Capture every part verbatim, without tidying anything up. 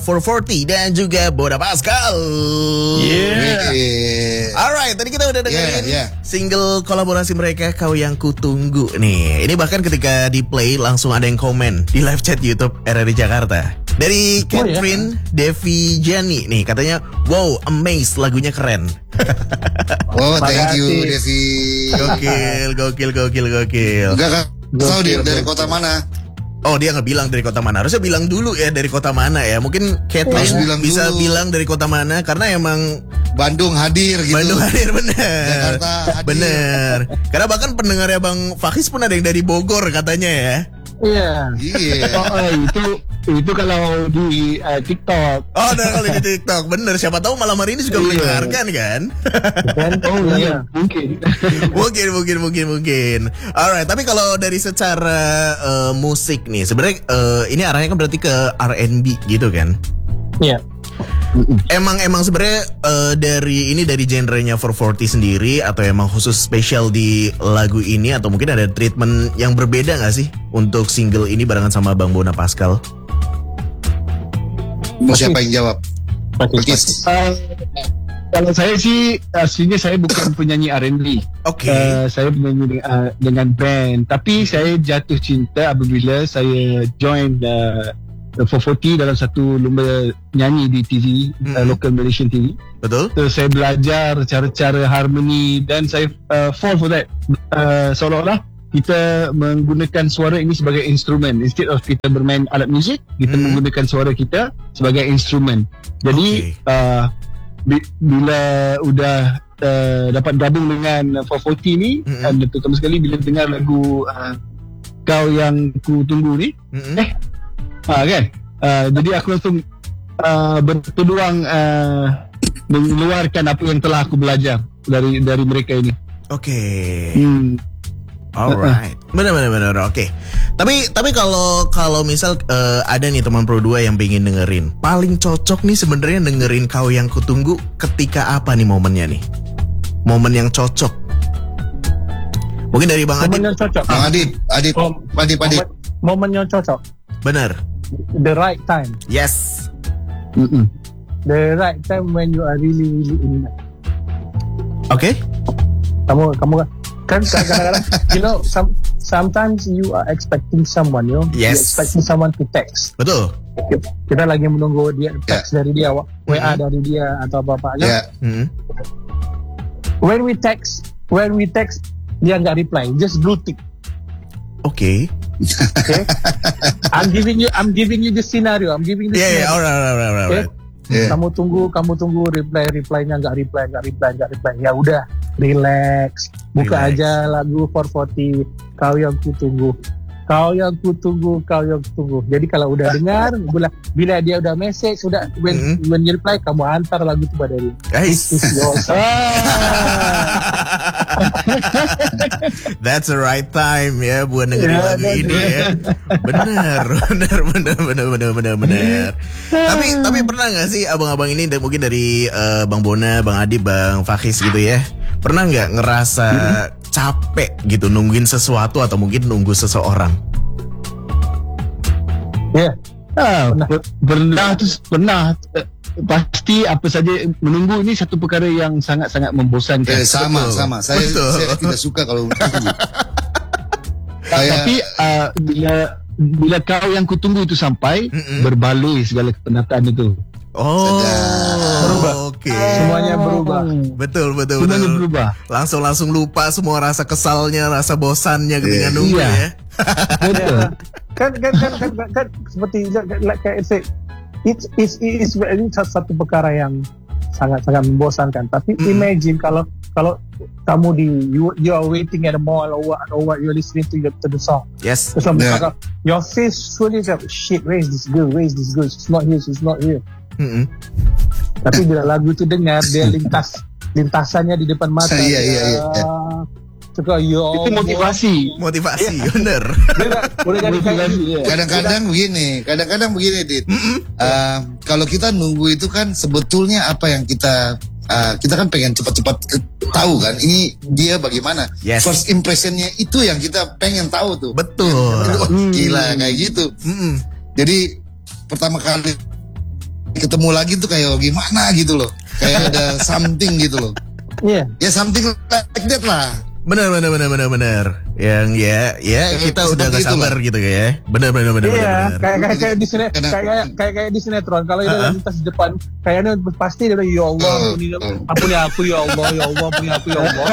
four forty dan juga Bona Pascal. Yeah. Alright, tadi kita udah dengerin Yeah, yeah. single kolaborasi mereka Kau Yang Kutunggu nih. Ini bahkan ketika di play langsung ada yang komen di live chat YouTube R R I Jakarta. Dari Catherine oh, ya? Devi Jani nih katanya, wow, amazed, lagunya keren. Oh, thank you Devi. Gokil, gokil, gokil, gokil. Enggak kan? Tahu dia dari kota mana? Oh, dia nggak bilang dari kota mana. Harusnya bilang dulu ya dari kota mana ya. Mungkin Catherine bilang bisa dulu. bilang dari kota mana karena emang Bandung hadir gitu. Bandung hadir bener. Jakarta hadir. Bener. Karena bahkan pendengarnya Bang Fakis pun ada yang dari Bogor katanya ya. Iya. Iya. Oh, itu itu kalau di uh, TikTok. Oh, ada kali di TikTok. Bener. Siapa tahu malam hari ini juga mendengarkan kan? Oh iya, mungkin. mungkin, mungkin, mungkin, mungkin. Alright, tapi kalau dari secara uh, musik nih, sebenarnya uh, ini arahnya kan berarti ke R and B gitu kan? Iya. Emang emang sebenarnya uh, dari ini dari genrenya four forty sendiri atau emang khusus spesial di lagu ini atau mungkin ada treatment yang berbeda nggak sih untuk single ini barengan sama Bang Bona Pascal? Mau siapa yang jawab? Pakis. Uh, kalau saya sih aslinya saya bukan penyanyi R and B. Oke. Okay. Uh, saya penyanyi dengan, uh, dengan band. Tapi saya jatuh cinta apabila saya join uh, four forty dalam satu lomba nyanyi di T V, hmm. uh, local Malaysian T V. Betul. So saya belajar cara-cara harmoni dan saya uh, fall for that. Uh, seolah-olah kita menggunakan suara ini sebagai instrumen. Instead of kita bermain alat muzik, kita hmm. menggunakan suara kita sebagai instrumen. Jadi okay. uh, bila udah uh, dapat gabung dengan four forty ni, hmm. dan terutama sekali bila dengar lagu uh, Kau Yang Kutunggu ni, hmm. eh Ha, kan? Uh, jadi aku langsung uh, berpeluang uh, mengeluarkan apa yang telah aku belajar dari dari mereka ini. Oke. Okay. Hmm. Alright. Benar benar benar. Oke. Okay. Tapi tapi kalau kalau misal uh, ada nih teman Pro dua yang pengen dengerin, paling cocok nih sebenarnya dengerin Kau Yang Kutunggu ketika apa nih momennya nih? Momen yang cocok. Mungkin dari Bang Adit. Momen yang cocok. Bang Adit, Adit, oh, Adit, Adit. Momen yang cocok. Benar. The right time. Yes. Mm-mm. The right time when you are really really in love. Oke. Okay. Kamu kamu kan kadang-kadang you know some, sometimes you are expecting someone, you know, yes. You're expecting someone to text. Betul. Kita lagi menunggu dia text yeah. dari dia, W A mm-hmm. dari dia atau apa-apa kan. Yeah. Mm-hmm. When we text, when we text dia nggak reply, just blue tick. Oke. Okay. Okay. I'm giving you, I'm giving you the scenario. I'm giving you the yeah, scenario. Yeah, alright, alright, alright. Okay? Yeah. Kamu tunggu, kamu tunggu reply, reply-nya nggak reply, nggak reply, nggak reply. Ya udah, relax. Buka relax. Aja lagu four forty. Kau Yang Kutunggu. Kau Yang Kutunggu, Kau Yang Kutunggu. Jadi kalau udah dengar, bila, bila dia udah message, sudah when, mm-hmm. when you reply, kamu antar lagu itu pada dia. Guys. That's the right time ya buat dengerin yeah, lagu ini ya. Benar, benar, benar, benar, benar, benar, benar. tapi tapi pernah nggak sih abang-abang ini mungkin dari uh, Bang Bona, Bang Adi, Bang Fakis gitu ya, pernah nggak ngerasa hmm. capek gitu nungguin sesuatu atau mungkin nunggu seseorang? Ya, yeah. ah, pernah, pernah, terus pernah. Pasti apa saja menunggu ini satu perkara yang sangat-sangat membosankan. Eh, sama Betul. sama. Saya, saya tidak suka kalau menunggu. saya... Tapi uh, bila bila Kau Yang Kutunggu itu sampai, mm-mm. berbaloi segala penataan itu. Oh, berubah. Oke. Okay. Semuanya berubah. Betul, betul, Semuanya betul. berubah. Langsung langsung lupa semua rasa kesalnya, rasa bosannya ketika yeah. nunggu iya. ya. Betul. kan, kan, kan, kan, kan, kan, seperti like I said, It's, it's, it's ini satu perkara yang sangat-sangat membosankan. Tapi mm. imagine kalau kalau kamu di you, you are waiting at the mall or what, or what you're listening to, to the song. Yes. So, yeah. Your face fully like, shit, where is this girl? Where is this girl? She's not here. She's not here. Mm-hmm. Tapi bila lagu itu dengar, dia lintas lintasannya di depan mata. Iya iya iya. Suka yo. Itu motivasi, motivasi, ya. Bener. motivasi. Ya. Kadang-kadang begini, kadang-kadang begini, Dit. Uh, kalau kita nunggu itu kan sebetulnya apa yang kita uh, kita kan pengen cepat-cepat tahu kan, ini dia bagaimana. Yes. First impressionnya itu yang kita pengen tahu tuh. Betul. Wah, gila kayak gitu. Mm-mm. Jadi pertama kali ketemu lagi tuh kayak gimana gitu loh. Kayak ada something gitu loh. Iya. Ya something like that lah. Benar benar benar benar benar. Yang ya ya kita Seperti udah gak itulah. sabar gitu ya. Benar benar benar Iya, benar. kayak kayak kayak di sini Karena- kayak kayak kayak kayak di sinetron. Kalau dia Uh-uh. lagi lintas di depan, kayaknya pasti dia bilang, ya Allah, Uh, ampuni, uh. ampuni aku ya Allah, ya Allah, ampuni aku ya Allah.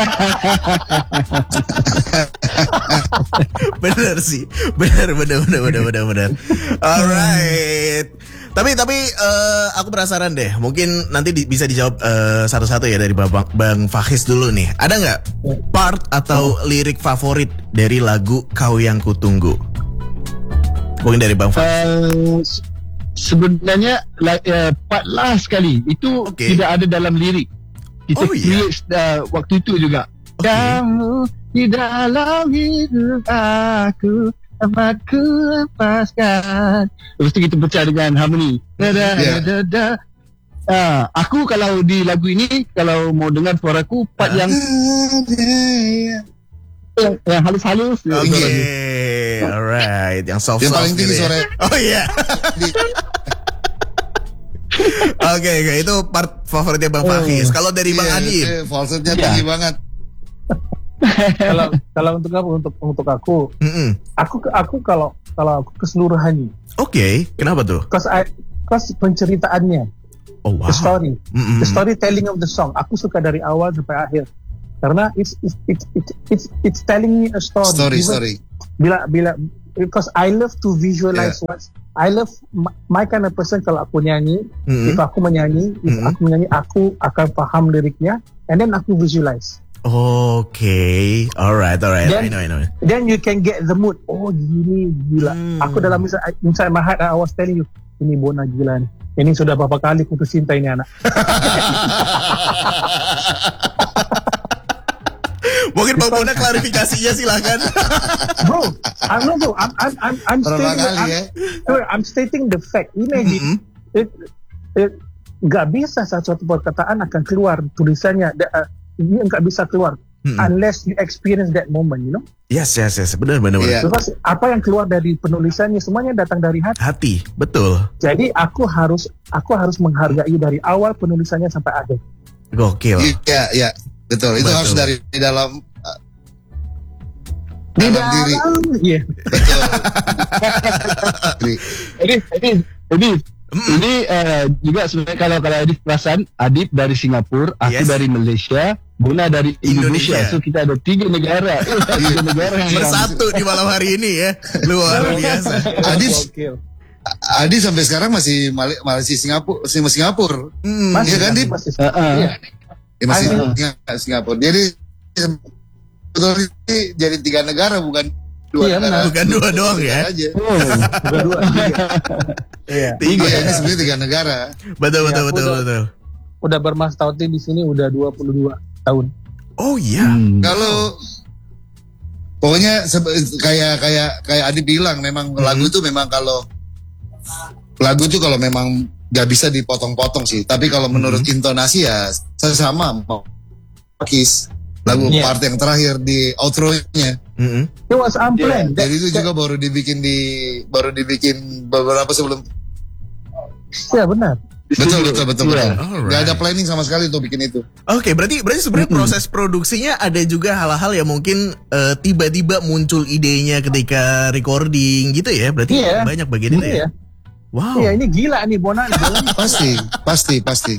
Benar sih. Benar benar benar benar benar benar. Alright. Tapi tapi eh, aku penasaran deh. Mungkin nanti di- bisa dijawab eh, satu-satu ya dari Bang, Bang Fahis dulu nih. Ada nggak part atau lirik favorit dari lagu Kau Yang Kutunggu? Mungkin dari Bang Fahis. Uh, se- sebenarnya like, uh, part last sekali itu Okay. tidak ada dalam lirik. Kita Oh, iya? create uh, waktu itu juga. Okay. Kamu di dalam hidup aku amat ku lepaskan. Lepas tu kita pecah dengan harmoni. Da da Yeah. da da. Ah, aku kalau di lagu ini kalau mau dengar suaraku part Ah. yang yang, yang halus-halus. Oke, Itu lagi. alright. Yang soft Yang soft paling tinggi gitu ya. suara. Oh iya. Oke, oke, itu part favoritnya Bang Oh. Fahis. Kalau dari Bang Iya, Adib, iya, falsetnya Iya. tinggi banget. Kalau kalau untuk aku untuk untuk aku, Mm-mm. aku aku kalau kalau aku keseluruhannya, Oke, kenapa tuh? cause I cause penceritaannya, Oh wow. the story, Mm-mm. the storytelling of the song, aku suka dari awal sampai akhir. Karena it's it's it's it's it's, it's telling me a story. Story, Even story. Bila bila because I love to visualize what I love my, my kind of person. Kalau aku nyanyi, Mm-mm. if aku menyanyi, if Mm-mm. aku menyanyi, aku akan paham liriknya, and then aku visualize. Oke, alright, alright. I Then- know, I know. Then you can get the mood. Oh gini gila. Hmm. Aku dalam inside, inside my heart, I was telling you, ini Bona gila nih. Ini sudah berapa kali putus cinta ini anak. Mungkin Bang Bona klarifikasinya silakan. Bro, I'm no bro. I'm I'm I'm, I'm Berapa stating kali I'm, ya? sorry, I'm stating the fact. Imagine Mm-mm. it, it, gak bisa satu perkataan akan keluar tulisannya. Da- uh, Dia nggak bisa keluar Mm-mm. unless you experience that moment, you know. Yes, yes, yes. Benar, benar, benar. Iya. Because apa yang keluar dari penulisannya semuanya datang dari hati. Hati, betul. Jadi aku harus aku harus menghargai dari awal penulisannya sampai akhir. Gokil. Iya, iya. Betul. Itu Betul. harus dari di dalam uh, Di dalam diri. iya. Betul. Diri. Jadi, jadi, jadi ini uh, juga sebenarnya kalau kalau Adib perasan, Adib dari Singapura, aku Yes. dari Malaysia, Bona dari Indonesia. Indonesia. So kita ada tiga negara, tiga negara yang Bersatu di malam hari ini ya. Luar biasa. Adis, Gokil. Adi sampai sekarang masih Mali- Malaysia Singapura, masih Singapura. Hmm. Masih, Iya kan, Dip? masih. Uh, uh. Iya. Ya, masih Aduh. Singa- Singapura. Jadi betul ini jadi tiga negara bukan dua Iya, negara. benar. Bukan dua doang ya. Aja. Oh, Bukan dua, tiga. Iya. Tiga. Iya, ini sebenarnya tiga negara. Betul, betul, Iya, betul, aku betul. Udah bermaster di sini udah dua puluh dua tahun. Oh iya. Hmm. Kalau pokoknya sebe- kayak kayak kayak Adi bilang memang Hmm. lagu itu memang kalau lagu itu kalau memang gak bisa dipotong-potong sih. Tapi kalau menurut Hmm. intonasi ya sama mau Kiss lagu Iya. part yang terakhir di outro-nya. Mm-mm. It was unplanned. That- Jadi itu juga baru dibikin di baru dibikin beberapa sebelum. Iya benar. Betul betul betul Iya. betul. Alright. Gak ada planning sama sekali untuk bikin itu. Oke, berarti berarti sebenarnya proses produksinya ada juga hal-hal yang mungkin eh, tiba-tiba muncul idenya ketika recording gitu ya. Berarti Iya. banyak bagian itu ya. Iya. Wow. Iya ini gila nih Bona. Jalan. Pasti pasti pasti.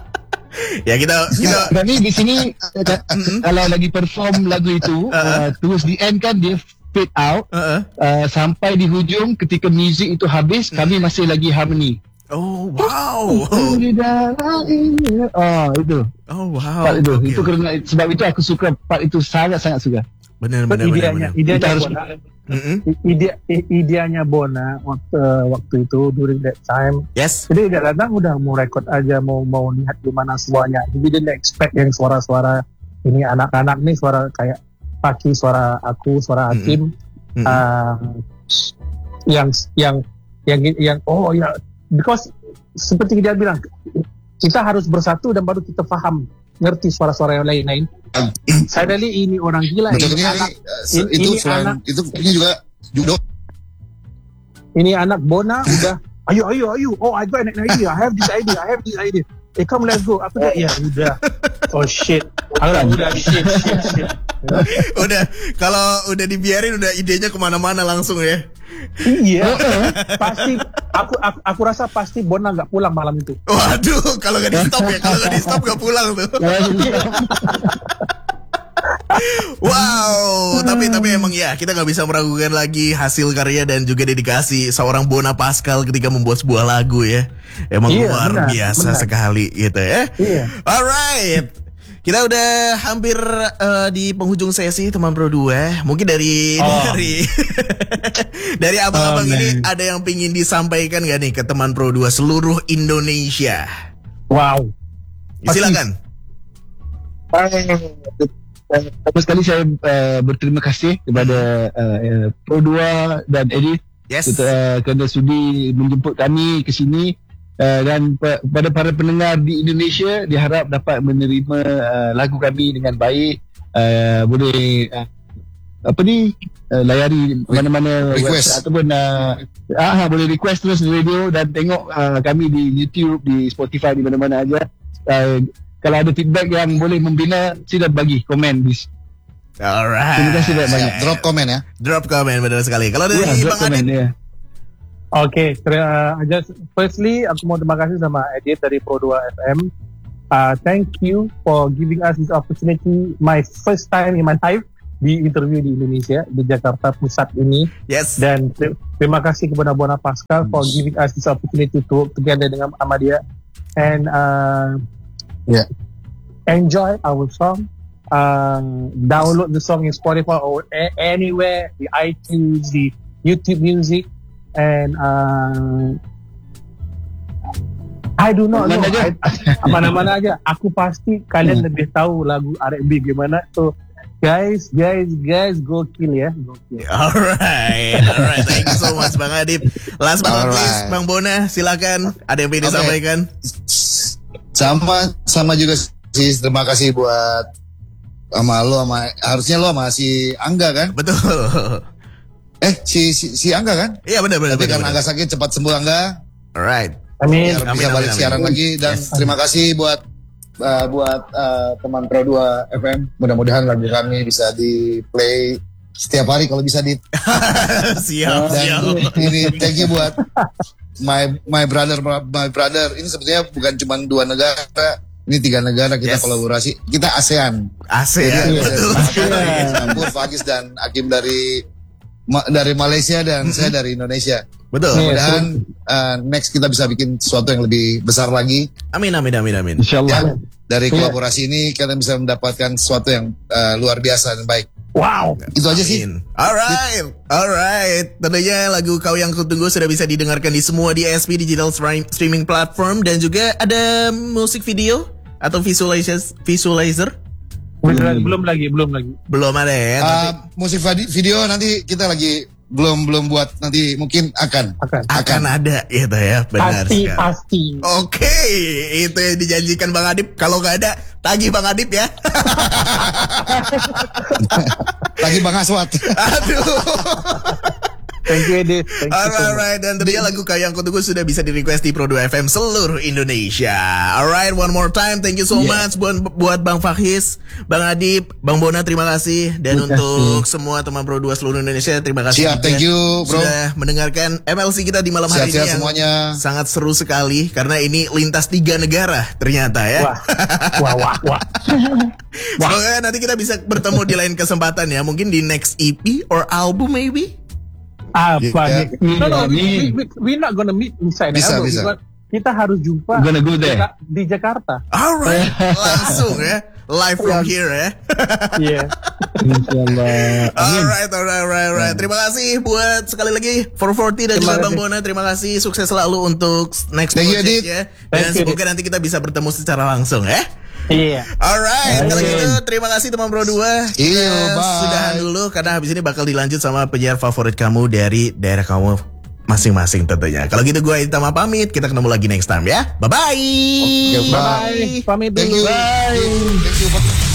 Ya kita kita Tapi di sini eh, kalau lagi perform lagu itu, uh, terus di end kan dia fade out uh-uh. uh, sampai di hujung ketika music itu habis, kami masih lagi harmony. Oh, wow. Di dalam ini, oh itu, Oh, wow. part itu, Oke. itu karena sebab itu aku suka part itu sangat sangat suka. Benar benar benar. Ideanya, benar. ideanya Kita harus- Bona. Mm-mm. Ide, i- ideanya Bona waktu waktu itu during that time. Yes. Jadi dia datang udah mau record aja, mau mau lihat gimana suaranya. Jadi dia nggak expect yang suara-suara ini anak-anak nih suara kayak Paki, suara aku, suara Hakim, Mm-mm. ah, yang yang yang yang oh ya, because seperti dia bilang kita harus bersatu dan baru kita paham ngerti suara-suara yang lain-lain. Suddenly ini orang gila, Betul ini ini, anak, ini, ini- itu ini selain anak- itu ini juga judo. ini anak Bona udah Ayo, ayo, ayo. Oh, I got an idea. I have this idea. I have this idea. Eh, come, let's go. Apa dah? Ya, udah. Oh, shit. Alah, udah. Shit, shit, shit. Udah, kalau udah dibiarin udah idenya kemana-mana langsung ya. Iya. Pasti, aku, aku aku rasa pasti Bona nggak pulang malam itu. Waduh, kalau nggak di stop ya, kalau nggak di stop nggak pulang tuh. Wow, tapi tapi emang ya kita nggak bisa meragukan lagi hasil karya dan juga dedikasi seorang Bona Pascal ketika membuat sebuah lagu ya. Emang Iya, luar benar, biasa benar. sekali gitu ya. Iya. Alright, kita udah hampir uh, di penghujung sesi teman Pro dua. Mungkin dari Oh. dari dari abang-abang Oh, ini man. ada yang pingin disampaikan gak nih ke teman Pro dua seluruh Indonesia? Wow. Silakan. Pertama sekali saya uh, berterima kasih kepada uh, uh, Pro dua dan Edith Yes. kita, uh, kerana sudi menjemput kami ke sini, uh, dan pe- pada para pendengar di Indonesia diharap dapat menerima uh, lagu kami dengan baik. Uh, boleh uh, apa ni uh, layari mana-mana Request. website ataupun uh, ah, boleh request terus di radio dan tengok uh, kami di YouTube, di Spotify, di mana-mana aja. Uh, kalau ada feedback yang boleh membina, sila bagi komen di. Alright. Terima kasih banyak. Drop komen ya. Drop comment benar sekali. Kalau dari Ya, Bang drop komen Adit, ya. Okay, uh, just firstly aku mau terima kasih sama Edith dari Pro dua F M. Uh, thank you for giving us this opportunity. My first time in my life di interview di Indonesia, di Jakarta Pusat ini. yes. Dan ter- terima kasih kepada Bona Pascal for giving us this opportunity to work together dengan Ahmadiyah. And uh, Yeah. enjoy our song. Uh, download the song in Spotify or a- anywhere, the iTunes, the YouTube Music, and uh, I do not know. Mana aja? I- Mana-mana aja. Aku pasti kalian lebih tahu lagu R and B gimana. So guys, guys, guys, go kill ya. Go kill. Alright, alright. Thank you so much Bang Adit. Last but not Alright. least, Bang Bona, silakan. Ada yang ingin Oke. disampaikan? Sama sama juga sih, terima kasih buat sama lo, sama harusnya lo sama si Angga kan? Betul. Eh si si, si Angga kan? Iya benar benar Tapi benar. kan benar. Angga sakit, cepat sembuh Angga. Alright. Amin. Biar Amin, bisa amin, balik amin. siaran lagi, dan Yes. terima kasih buat uh, buat uh, teman Pro dua F M. Mudah-mudahan lagu kami bisa di play setiap hari kalau bisa di. siap, Dan siap. ini thank you buat my my brother my brother. Ini sebenarnya bukan cuma dua negara, ini tiga negara kita Yes. kolaborasi. Kita ASEAN. ASEAN, Jadi ada betul Fagis sekali. dari Singapura, Fagis dan Hakim dari Ma- dari Malaysia, dan saya dari Indonesia. Betul. Mudah-mudahan uh, next kita bisa bikin sesuatu yang lebih besar lagi. Amin, amin, amin, amin. Ya, InsyaAllah. dari kolaborasi ini kalian bisa mendapatkan sesuatu yang uh, luar biasa dan baik. Wow. Itu aja sih. Amin. Alright, alright. Tentunya lagu Kau Yang Kutunggu sudah bisa didengarkan di semua D S P Digital Stream- Streaming Platform, dan juga ada musik video atau visualizer, visualizer Belum, belum lagi, belum lagi. belum ada ya. Tapi Uh, musik vadi- video nanti kita lagi belum belum buat, nanti mungkin akan. Akan. akan ada gitu ya, benar Pasti, sekali. pasti. Oke, itu yang dijanjikan Bang Adip. Kalau nggak ada, tagih Bang Adip ya. Lagi Bang Aswat. Aduh. Thank you, Edith. Thank you so much. Alright, dan tentunya lagu Kau Yang Kutunggu sudah bisa di request di Pro dua F M seluruh Indonesia. Alright, one more time, thank you so much buat, buat Bang Fahis, Bang Adip, Bang Bona, terima kasih. Dan Terima untuk semua teman Pro dua seluruh Indonesia, terima kasih. Siap, juga thank you, bro. Sudah mendengarkan M L C kita di malam hari Sehat-sehat ini yang semuanya. sangat seru sekali, karena ini lintas tiga negara ternyata ya. Wah, wah, wah, wah. Semoga nanti kita bisa bertemu di lain kesempatan ya. Mungkin di next E P or album maybe. Apa Yeah. nih? No, no, we, Amin. we, we, we're not gonna meet inside the Bisa, album. bisa. Because kita harus jumpa Gonna go there. Jaka- di Jakarta. Alright, langsung ya. Live from here ya. Iya. InsyaAllah. Amin. Alright, alright, alright, alright. Terima kasih buat sekali lagi four forty dan Terima juga Bang kasih. Bona. Terima kasih, sukses selalu untuk next Thank you, project Adit. ya. Dan Thank you, semoga nanti kita bisa bertemu secara langsung ya. Iya. Alright, kalau Amin. gitu terima kasih teman Pro dua. Iya, Kita bye. sudahan dulu karena habis ini bakal dilanjut sama penyiar favorit kamu dari daerah kamu masing-masing tentunya. Kalau gitu gue Itama pamit, kita ketemu lagi next time ya. Bye-bye. Oke, bye. Bye. Pamit Thank dulu. you. Bye. Thank you.